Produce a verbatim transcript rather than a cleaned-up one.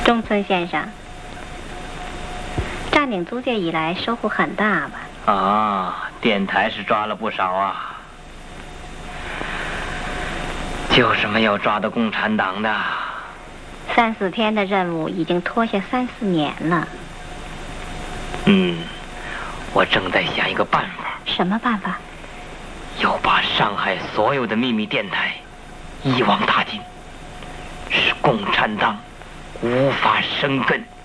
中村先生，占领租界以来收获很大吧？ 啊，电台是抓了不少啊，就是没有抓到共产党的。 三四天的任务已经拖下三四年了。 嗯，我正在想一个办法。 什么办法？ 要把上海所有的秘密电台一网打尽，使共产党无法生根。